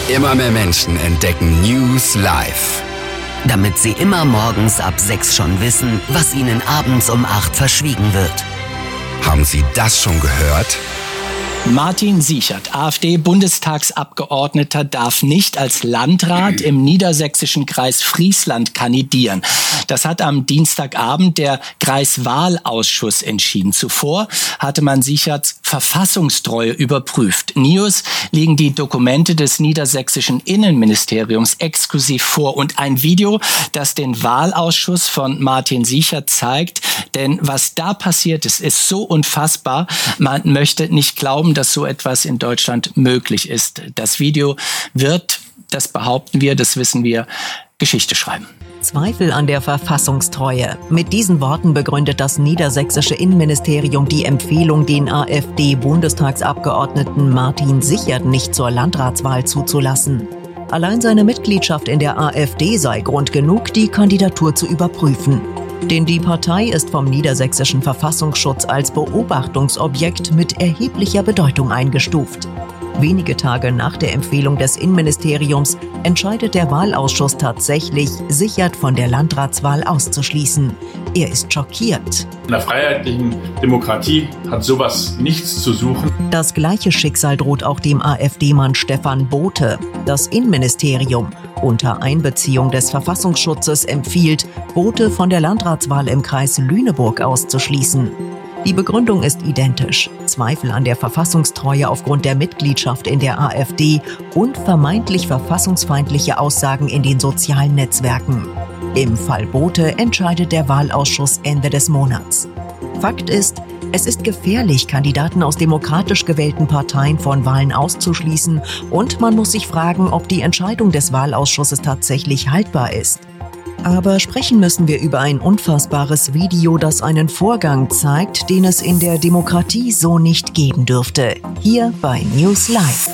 Immer mehr Menschen entdecken News Live. Damit sie immer morgens ab 6 schon wissen, was ihnen abends um 8 verschwiegen wird. Haben Sie das schon gehört? Martin Sichert, AfD-Bundestagsabgeordneter, darf nicht als Landrat im niedersächsischen Kreis Friesland kandidieren. Das hat am Dienstagabend der Kreiswahlausschuss entschieden. Zuvor hatte man Sicherts Verfassungstreue überprüft. NIOS liegen die Dokumente des niedersächsischen Innenministeriums exklusiv vor und ein Video, das den Wahlausschuss von Martin Sichert zeigt. Denn was da passiert ist, ist so unfassbar. Man möchte nicht glauben, dass so etwas in Deutschland möglich ist. Das Video wird, das behaupten wir, das wissen wir, Geschichte schreiben. Zweifel an der Verfassungstreue. Mit diesen Worten begründet das niedersächsische Innenministerium die Empfehlung, den AfD-Bundestagsabgeordneten Martin Sichert nicht zur Landratswahl zuzulassen. Allein seine Mitgliedschaft in der AfD sei Grund genug, die Kandidatur zu überprüfen. Denn die Partei ist vom niedersächsischen Verfassungsschutz als Beobachtungsobjekt mit erheblicher Bedeutung eingestuft. Wenige Tage nach der Empfehlung des Innenministeriums entscheidet der Wahlausschuss tatsächlich, Sichert von der Landratswahl auszuschließen. Er ist schockiert. In der freiheitlichen Demokratie hat sowas nichts zu suchen. Das gleiche Schicksal droht auch dem AfD-Mann Stefan Bothe. Das Innenministerium unter Einbeziehung des Verfassungsschutzes empfiehlt, Bothe von der Landratswahl im Kreis Lüneburg auszuschließen. Die Begründung ist identisch: Zweifel an der Verfassungstreue aufgrund der Mitgliedschaft in der AfD und vermeintlich verfassungsfeindliche Aussagen in den sozialen Netzwerken. Im Fall Bothe entscheidet der Wahlausschuss Ende des Monats. Fakt ist, es ist gefährlich, Kandidaten aus demokratisch gewählten Parteien von Wahlen auszuschließen, und man muss sich fragen, ob die Entscheidung des Wahlausschusses tatsächlich haltbar ist. Aber sprechen müssen wir über ein unfassbares Video, das einen Vorgang zeigt, den es in der Demokratie so nicht geben dürfte. Hier bei News Live.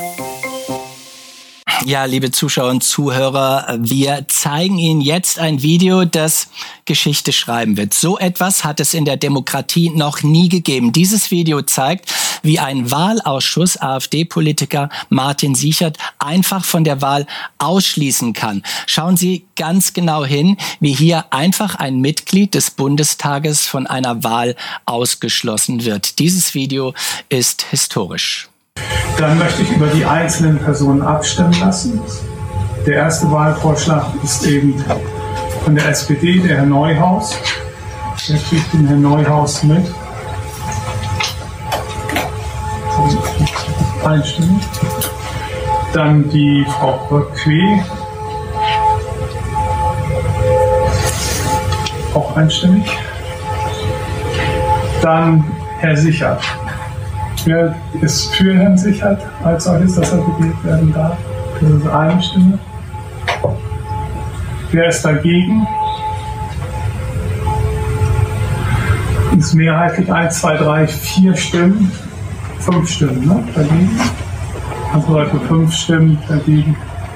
Ja, liebe Zuschauer und Zuhörer, wir zeigen Ihnen jetzt ein Video, das Geschichte schreiben wird. So etwas hat es in der Demokratie noch nie gegeben. Dieses Video zeigt, wie ein Wahlausschuss AfD-Politiker Martin Sichert einfach von der Wahl ausschließen kann. Schauen Sie ganz genau hin, wie hier einfach ein Mitglied des Bundestages von einer Wahl ausgeschlossen wird. Dieses Video ist historisch. Dann möchte ich über die einzelnen Personen abstimmen lassen. Der erste Wahlvorschlag ist eben von der SPD, der Herr Neuhaus. Der kriegt den Herrn Neuhaus mit. Einstimmig. Dann die Frau Böckweh. Auch einstimmig. Dann Herr Sichert. Wer ist für Herrn Sichert als solches, dass er gewählt werden darf? Das ist eine Stimme. Wer ist dagegen? Ist mehrheitlich 1, 2, 3, 4 Stimmen. 5 Stimmen, ne? Dagegen. Also Leute 5 Stimmen dagegen.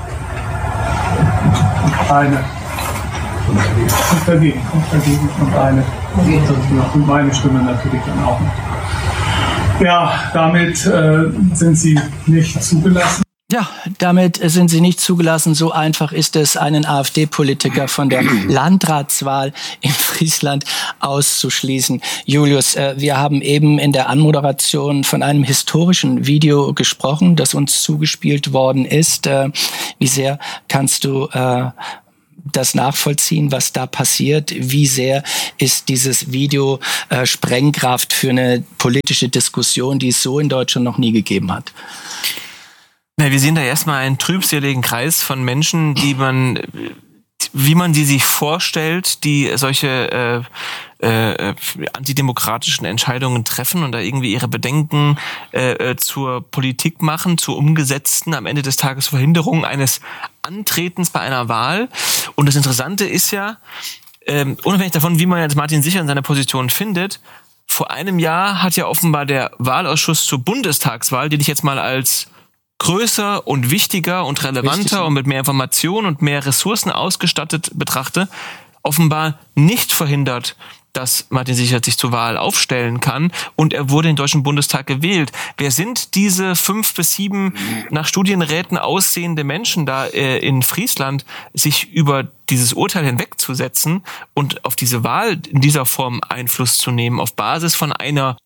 Und eine. Und dagegen. Und eine. Und meine Stimme natürlich dann auch noch. Ja, damit sind sie nicht zugelassen. Ja, damit sind sie nicht zugelassen. So einfach ist es, einen AfD-Politiker von der Landratswahl in Friesland auszuschließen. Julius, wir haben eben in der Anmoderation von einem historischen Video gesprochen, das uns zugespielt worden ist. Wie sehr kannst du das nachvollziehen, was da passiert? Wie sehr ist dieses Video Sprengkraft für eine politische Diskussion, die es so in Deutschland noch nie gegeben hat? Na, wir sehen da erstmal einen trübseligen Kreis von Menschen, die man, wie man die sich vorstellt, die solche antidemokratischen Entscheidungen treffen und da irgendwie ihre Bedenken zur Politik machen, zur umgesetzten, am Ende des Tages Verhinderung eines Antretens bei einer Wahl. Und das Interessante ist ja, unabhängig davon, wie man jetzt Martin Sichert in seiner Position findet, vor einem Jahr hat ja offenbar der Wahlausschuss zur Bundestagswahl, den ich jetzt mal als größer und wichtiger und relevanter und mit mehr Informationen und mehr Ressourcen ausgestattet betrachte, offenbar nicht verhindert, dass Martin Sichert sich zur Wahl aufstellen kann und er wurde in den Deutschen Bundestag gewählt. Wer sind diese 5 bis 7 nach Studienräten aussehende Menschen da in Friesland, sich über dieses Urteil hinwegzusetzen und auf diese Wahl in dieser Form Einfluss zu nehmen, auf Basis von einer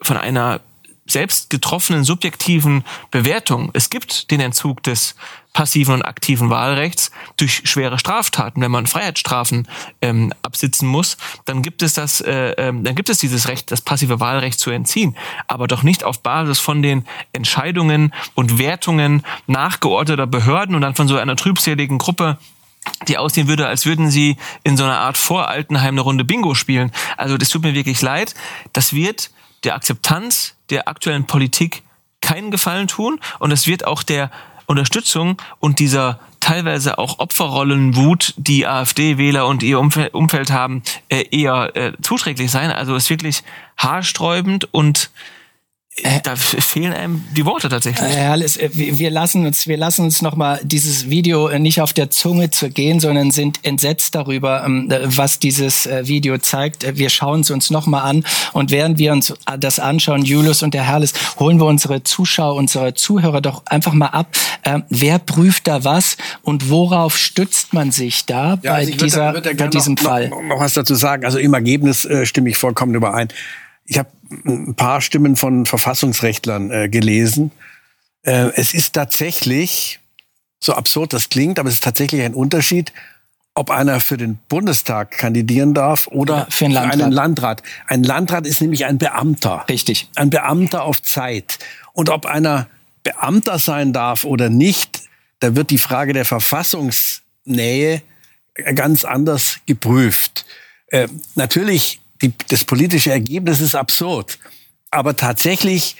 selbst getroffenen subjektiven Bewertung? Es gibt den Entzug des passiven und aktiven Wahlrechts durch schwere Straftaten. Wenn man Freiheitsstrafen absitzen muss, dann gibt es dieses Recht, das passive Wahlrecht zu entziehen, aber doch nicht auf Basis von den Entscheidungen und Wertungen nachgeordneter Behörden und dann von so einer trübseligen Gruppe, die aussehen würde, als würden sie in so einer Art Vor-Altenheim eine Runde Bingo spielen. Also das tut mir wirklich leid. Das wird der Akzeptanz der aktuellen Politik keinen Gefallen tun und es wird auch der Unterstützung und dieser teilweise auch Opferrollenwut, die AfD-Wähler und ihr Umfeld haben, eher zuträglich sein. Also es ist wirklich haarsträubend und da fehlen einem die Worte tatsächlich. Herr Halles, wir lassen uns nochmal dieses Video nicht auf der Zunge zu gehen, sondern sind entsetzt darüber, was dieses Video zeigt. Wir schauen es uns nochmal an und während wir uns das anschauen, Julius und der Herr Halles, holen wir unsere Zuschauer, unsere Zuhörer doch einfach mal ab. Wer prüft da was und worauf stützt man sich da bei diesem Fall? Noch was dazu sagen. Also im Ergebnis stimme ich vollkommen überein. Ich habe ein paar Stimmen von Verfassungsrechtlern gelesen. Es ist tatsächlich, so absurd das klingt, aber es ist tatsächlich ein Unterschied, ob einer für den Bundestag kandidieren darf oder für einen Landrat. Ein Landrat ist nämlich ein Beamter. Richtig. Ein Beamter auf Zeit. Und ob einer Beamter sein darf oder nicht, da wird die Frage der Verfassungsnähe ganz anders geprüft. Natürlich, das politische Ergebnis ist absurd. Aber tatsächlich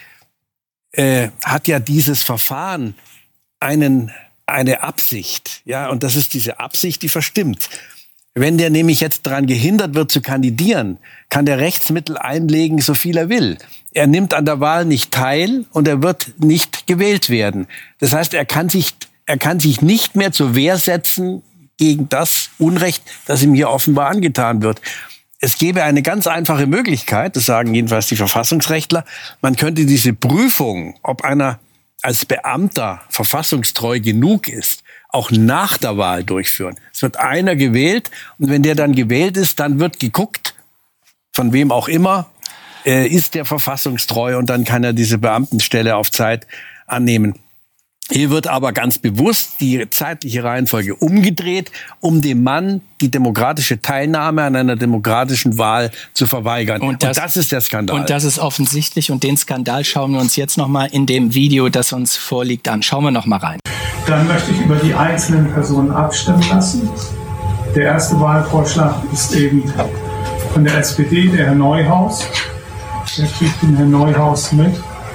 hat ja dieses Verfahren eine Absicht. Ja, und das ist diese Absicht, die verstimmt. Wenn der nämlich jetzt daran gehindert wird zu kandidieren, kann der Rechtsmittel einlegen, so viel er will. Er nimmt an der Wahl nicht teil und er wird nicht gewählt werden. Das heißt, er kann sich nicht mehr zur Wehr setzen gegen das Unrecht, das ihm hier offenbar angetan wird. Es gäbe eine ganz einfache Möglichkeit, das sagen jedenfalls die Verfassungsrechtler, man könnte diese Prüfung, ob einer als Beamter verfassungstreu genug ist, auch nach der Wahl durchführen. Es wird einer gewählt und wenn der dann gewählt ist, dann wird geguckt, von wem auch immer, ist der verfassungstreu und dann kann er diese Beamtenstelle auf Zeit annehmen. Hier wird aber ganz bewusst die zeitliche Reihenfolge umgedreht, um dem Mann die demokratische Teilnahme an einer demokratischen Wahl zu verweigern. Und das ist der Skandal. Und das ist offensichtlich. Und den Skandal schauen wir uns jetzt noch mal in dem Video, das uns vorliegt, an. Schauen wir noch mal rein. Dann möchte ich über die einzelnen Personen abstimmen lassen. Der erste Wahlvorschlag ist eben von der SPD, der Herr Neuhaus. Der kriegt den Herrn Neuhaus mit.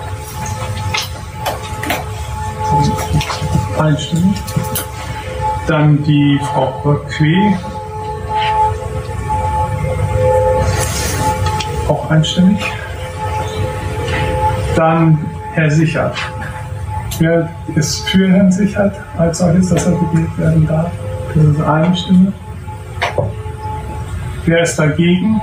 Einstimmig. Dann die Frau Böckweh. Auch einstimmig. Dann Herr Sichert. Wer ist für Herrn Sichert als solches, dass er gewählt werden darf? Das ist eine Stimme. Wer ist dagegen?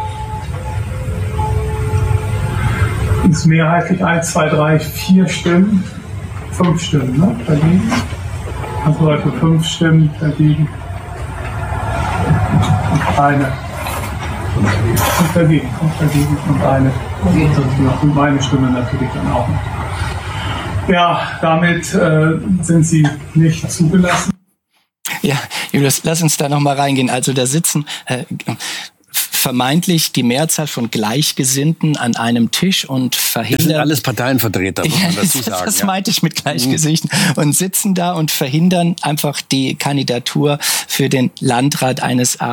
Ist mehrheitlich 1, 2, 3, 4 Stimmen. 5 Stimmen, ne? Dagegen. Also Leute 5 Stimmen dagegen. Und eine. Und dagegen. Und eine. Und meine Stimme natürlich dann auch noch. Ja, damit sind sie nicht zugelassen. Ja, Julius, lass uns da noch mal reingehen. Also da sitzen vermeintlich die Mehrzahl von Gleichgesinnten an einem Tisch und verhindern... Das sind alles Parteienvertreter, muss man dazu sagen. Das meinte ich mit Gleichgesinnten. Und sitzen da und verhindern einfach die Kandidatur für den Landrat eines